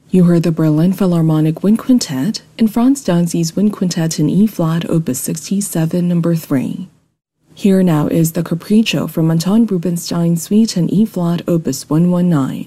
You heard the Berlin Philharmonic Wind Quintet and Franz Danzi's Wind Quintet in E-flat, Opus 67, No. 3. Here now is the Capriccio from Anton Rubinstein Suite in E-flat, Opus 119.